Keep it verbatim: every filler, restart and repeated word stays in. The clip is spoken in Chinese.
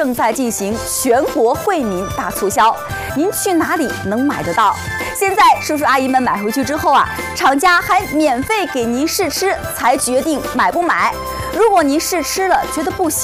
正在进行全国惠民大促销，您去哪里能买得到？现在叔叔阿姨们买回去之后啊，厂家还免费给您试吃，才决定买不买。如果您试吃了觉得不行，